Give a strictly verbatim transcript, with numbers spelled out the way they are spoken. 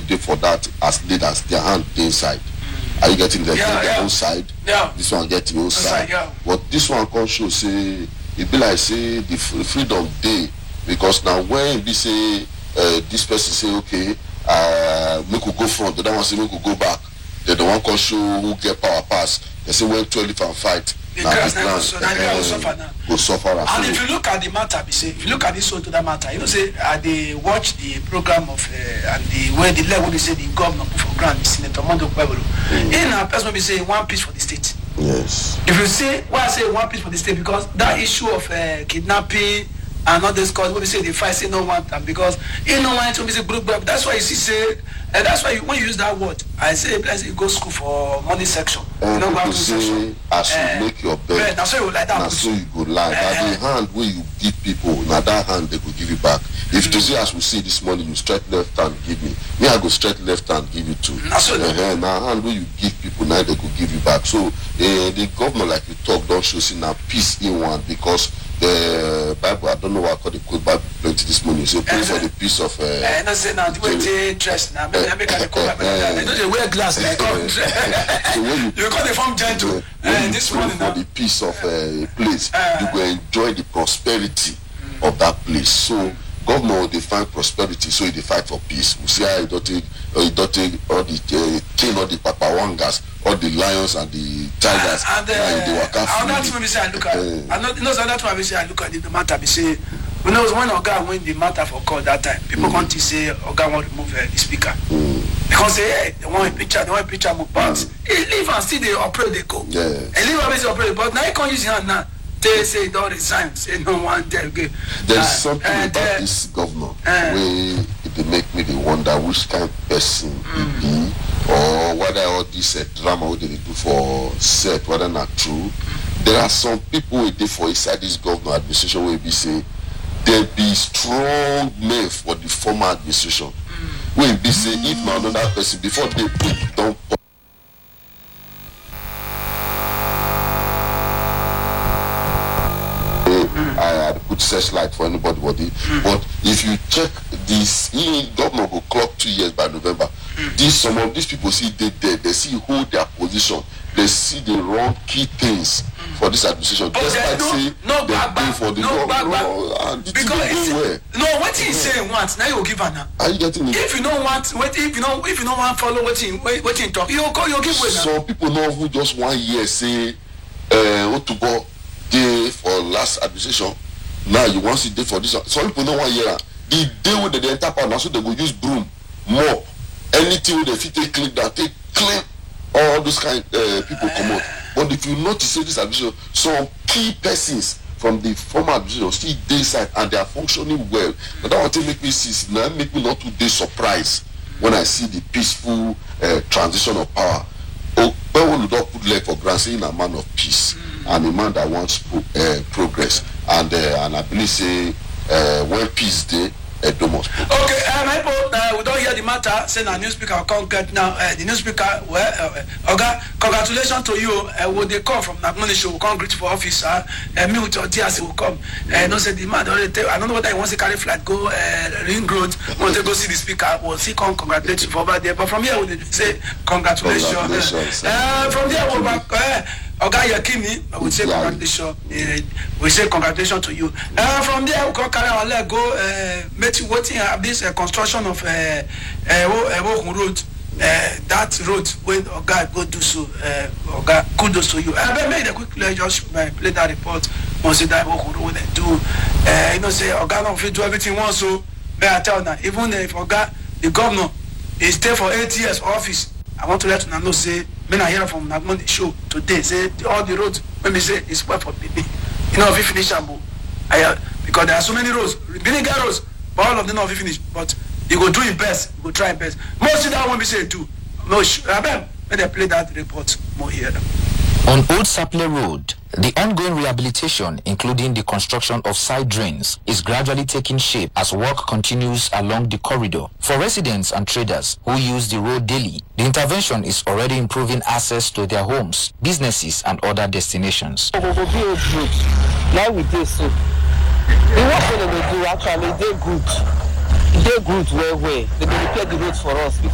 dey for that as leaders, their hand dey inside. Are you getting the yeah, their yeah. own side? Yeah. This one get your own side. side yeah. But this one can show say it be like say the freedom day, because now when we say uh, this person say okay, uh, we could go front, the other one say we could go back. They don't want to show who get power pass. They say when twelve and fight. The now grass the now ground, go so now they uh, go suffer now. Go suffer. And so if you look at the matter, be say if you look at this one to that matter, you know say uh, they watch the program of uh, and the way the level they say the governor put for ground, the Senator Mondo Kwebolo. Mm. In a person be say one piece for the state. Yes. If you say why I say one piece for the state, because that issue of uh, kidnapping and all this cause, when we say the fight say no one time, because you know why to be say group group. That's why you see say, and that's why you, when you use that word, I say let's say you go school for money section. Uh, you know people what say section. as you Uh, make your bed, yeah, that's why you like that. now so you go lie. Uh, Now the hand where you give people, now that hand they go give you back. If mm. to say as we see this morning, you straight left hand give me, me I go straight left hand give you too. Now so uh, now hand where you give people, now they go give you back. So uh, the government, like you talk, don't show see now peace in one, because the Bible, I don't know what I call the quote Bible plenty this morning. So pray uh, for the peace of. Uh, uh, no say now the way they dress now, maybe I make a call. They know they wear glass like come. So when you you call the form gentle. Uh, this morning for now. the peace of a uh, place, uh, you will enjoy the prosperity mm. of that place. So government they find prosperity, so they fight for peace. We see how you don't take, uh, you don't take all the uh, king, all the papawangas, all the lions and the tigers. Uh, and uh, they work out and that's when we say I look at. Uh, and not, no, so that's why we say I look at the matter. We say, we know when Oga win the matter for court that time, people mm. want to say Oga want to remove uh, the speaker. Mm. Because say, hey, they want a picture, they want a picture move, but mm. he leave and still they operate, they go. Yes. He leave and still operate, but now he can't use his hand now. They say don't resign, say no one there again. There's uh, something uh, about uh, this governor uh, where they make me they wonder which kind of person mm. he be, or whether all this uh, drama what they do for set, whether not true. There are some people who did for inside this governor administration where we say there be strong men for the former administration. Mm. Where we say if not another person before they put down. I had put searchlight for anybody, body. Mm. But if you check this, he government will clock two years by November. Mm. This some of these people see they there, they see hold their position, they see the wrong key things mm. for this administration. But despite no, say no they back, pay for the no back, back. No, uh, because it's, no, what he say once, now you give her now. Are you getting it? If you don't want, what if you don't, if you don't want follow what he, what he talk, you go, you give way now. Some people know who just one year say, uh, what to go. Day for last administration, now you want to day for this one. Some people know one year. The day when they enter power, now so they will use broom, mop, anything with the feet they clean that they clean all those kind uh, people come out. But if you notice say this administration, some key persons from the former administration still day side and they are functioning well. But that one thing make me see now make me not too day surprised when I see the peaceful uh, transition of power. Oh, when we don't put leg for ground, saying a man of peace. And a man that wants pro, uh, progress, and uh, and I believe say uh, when peace day, uh, do must progress. Okay, uh, my people, uh, we don't hear the matter. Say the new speaker can't get now. Uh, the new speaker, well, uh, okay, congratulations to you. Uh, when they come from Nagmoni show, we can't greet for office. Uh, uh, me with your D S will come. Uh, no say the man already. Tell, I don't know whether he wants to carry flight go uh, ring road. Want to go see the speaker? We'll see. Come congratulate you for over there. But from here, we say congratulations. Congratulations. Uh, from there, we'll back. Uh, Oga Yakini, we say congratulations. Uh, we say congratulations to you. Uh, from there, we can carry our leg go. Uh, make you waiting at this uh, construction of uh, uh, uh, road. Uh, that road when Oga go do so. Uh, Oga, kudos to you. Uh, make the quick uh, just uh, play that report. Once that road when they do, uh, you know, say Oga don't fit do everything once. So, may I tell now, even if Oga, the governor, he stay for eight years office. I want to let you know say. When I hear from Nagmoni show today, say all the roads, when we say it's well for people. You know, if you finish Ambo, I uh, because there are so many roads, vinegar roads, but all of them not finished. But you go do your best, you go try your best. Most of that one we say too. No, when they play that report, more here. On Old Saple Road, the ongoing rehabilitation, including the construction of side drains, is gradually taking shape as work continues along the corridor. For residents and traders who use the road daily, the intervention is already improving access to their homes, businesses, and other destinations. Now we do so. The work that they do actually, they good. They good well, well. They repair the roads for us.